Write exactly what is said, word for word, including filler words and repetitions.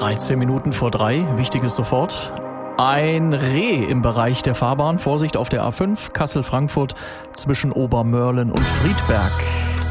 dreizehn Minuten vor drei, wichtiges sofort. Ein Reh im Bereich der Fahrbahn. Vorsicht auf der A fünf, Kassel-Frankfurt zwischen Obermörlen und Friedberg.